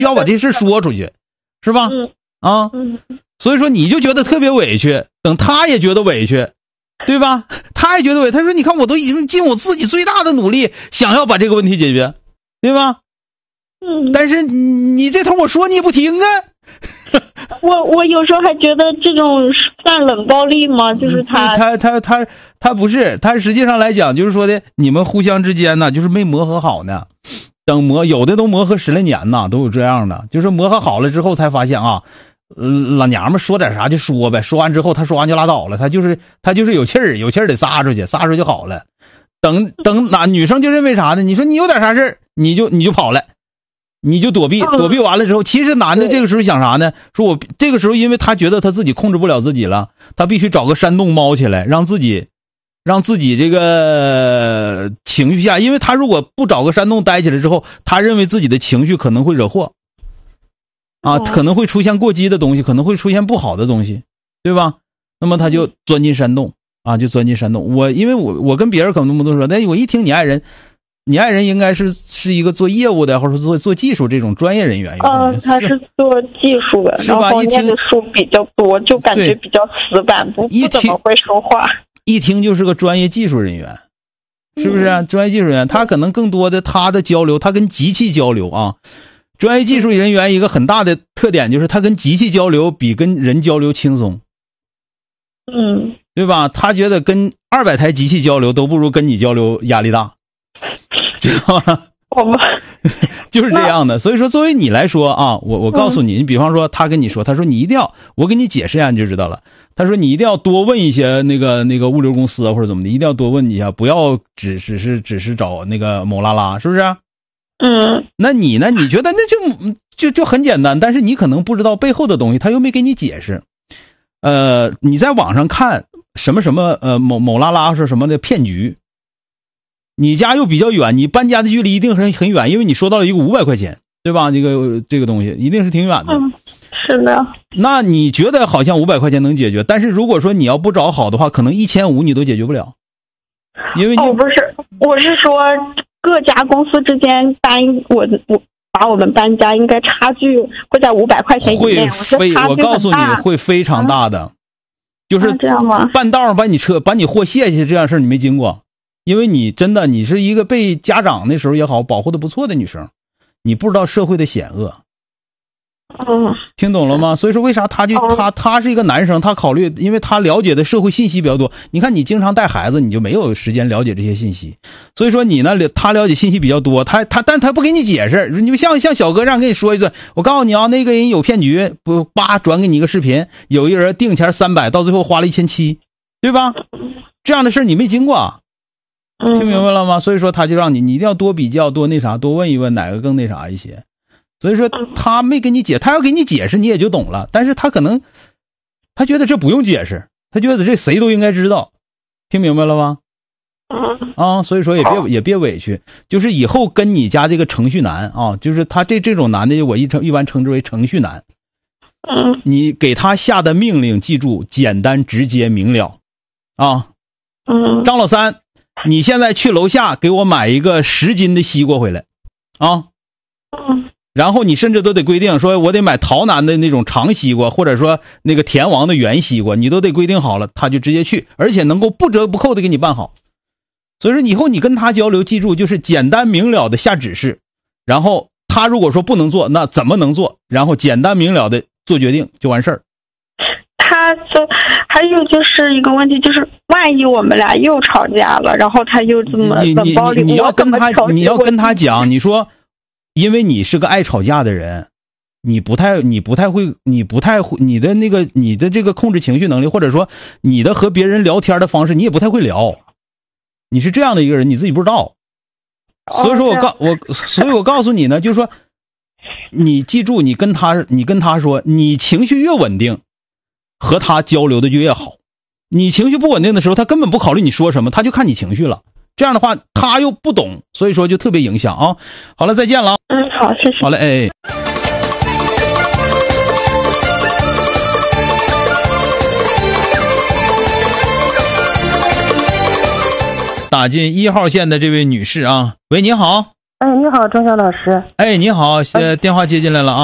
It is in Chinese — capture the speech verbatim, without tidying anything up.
要把这事说出去，是吧？ 嗯啊， 嗯， 所以说你就觉得特别委屈，等他也觉得委屈，对吧？他也觉得委屈，他说你看我都已经尽我自己最大的努力想要把这个问题解决，对吧？ 嗯， 但是你这头我说你也不听啊。 我我有时候还觉得这种算冷暴力吗？就是他他他他他不是，他实际上来讲就是说的，你们互相之间呢，就是没磨合好呢。等磨有的都磨合十来年呢，都有这样的，就是磨合好了之后才发现啊，呃、老娘们说点啥就说呗，说完之后他说完就拉倒了，他就是他就是有气儿，有气儿得撒出去，撒出去就好了。等等哪女生就认为啥呢？你说你有点啥事儿，你就你就跑了。你就躲避，躲避完了之后，其实男的这个时候想啥呢？说我这个时候，因为他觉得他自己控制不了自己了，他必须找个山洞猫起来，让自己，让自己这个情绪下，因为他如果不找个山洞待起来之后，他认为自己的情绪可能会惹祸，啊，可能会出现过激的东西，可能会出现不好的东西，对吧？那么他就钻进山洞啊，就钻进山洞。我因为我我跟别人可能不都说，但我一听你爱人。你爱人应该是是一个做业务的，或者说做做技术这种专业人员。 嗯、呃，他是做技术的，然后念的书比较多，就感觉比较死板，不不怎么会说话。 一听就是个专业技术人员，是不是、啊嗯？专业技术人员，他可能更多的他的交流，他跟机器交流啊。专业技术人员一个很大的特点就是他跟机器交流比跟人交流轻松。 嗯， 对吧？他觉得跟二百台机器交流都不如跟你交流压力大。知道吗？ 我们就是这样的，所以说作为你来说啊，我我告诉你，你比方说他跟你说，他说你一定要，我给你解释一下你就知道了。他说你一定要多问一些那个那个物流公司啊或者怎么的，一定要多问一下，不要只只是只是找那个某拉拉，是不是？ 嗯。 那你呢？你觉得那就就就很简单，但是你可能不知道背后的东西，他又没给你解释。呃，你在网上看什么什么呃某某拉拉是什么的骗局。你家又比较远，你搬家的距离一定很很远，因为你说到了一个五百块钱，对吧？这个这个东西一定是挺远的。 嗯，是的。 那你觉得好像五百块钱能解决，但是如果说你要不找好的话，可能一千五你都解决不了。因为你哦，不是，我是说各家公司之间搬我我把我们搬家应该差距会在五百块钱以内。 会非我告诉你会非常大的，啊、就是这样吗？ 半道上把你车把你货卸下去这样事你没经过。因为你真的你是一个被家长那时候也好保护的不错的女生，你不知道社会的险恶。 嗯， 听懂了吗？所以说为啥他就他他是一个男生，他考虑，因为他了解的社会信息比较多。你看你经常带孩子，你就没有时间了解这些信息。所以说你呢，他了解信息比较多，他他但他不给你解释。你像像小哥这样跟你说一句，我告诉你啊，那个人有骗局，不叭转给你一个视频，有一个人定钱三百，到最后花了一千七，对吧？这样的事你没经过。听明白了吗？所以说他就让你你一定要多比较多那啥，多问一问哪个更那啥一些。所以说他没给你解，他要给你解释你也就懂了，但是他可能他觉得这不用解释，他觉得这谁都应该知道。听明白了吗？啊，所以说也别也别委屈，就是以后跟你家这个程序男啊，就是他这这种男的我一称一般称之为程序男。你给他下的命令记住，简单直接明了啊。张老三，你现在去楼下给我买一个十斤的西瓜回来啊。然后你甚至都得规定说我得买洮南的那种长西瓜，或者说那个田王的圆西瓜，你都得规定好了，他就直接去，而且能够不折不扣的给你办好。所以说以后你跟他交流，记住就是简单明了的下指示，然后他如果说不能做，那怎么能做，然后简单明了的做决定就完事儿。 他就还有就是一个问题，就是万一我们俩又吵架了，然后他又这么冷暴力， 你要跟他你要跟他讲，你说因为你是个爱吵架的人，你不太你不太会你不太会你的那个你的这个控制情绪能力，或者说你的和别人聊天的方式你也不太会聊，你是这样的一个人你自己不知道。所以说我告我所以我告诉你呢，就是说你记住，你跟他你跟他说，你情绪越稳定，和他交流的就越好。你情绪不稳定的时候，他根本不考虑你说什么，他就看你情绪了。这样的话他又不懂，所以说就特别影响啊。好了，再见了。 嗯，好，谢谢。 好嘞，哎。打进一号线的这位女士啊，喂，你好。 哎，你好，钟晓老师。 哎，你好，呃，电话接进来了啊。